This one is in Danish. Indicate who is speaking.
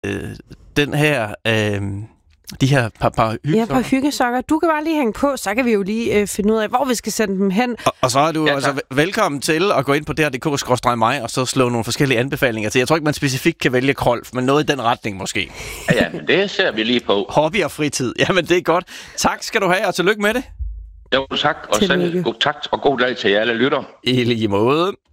Speaker 1: den her... de her par hyggesokker.
Speaker 2: Ja, par hyggesokker. Du kan bare lige hænge på, så kan vi jo lige finde ud af, hvor vi skal sende dem hen.
Speaker 1: Og så er du velkommen til at gå ind på dr.dk/mig, og så slå nogle forskellige anbefalinger til. Jeg tror ikke, man specifikt kan vælge Krolf, men noget i den retning måske.
Speaker 3: Ja, men det ser vi lige på.
Speaker 1: Hobby og fritid. Jamen, det er godt. Tak skal du have, og tillykke med det.
Speaker 3: Jo, tak. Og tak og god dag til jer alle lytter.
Speaker 1: I lige måde.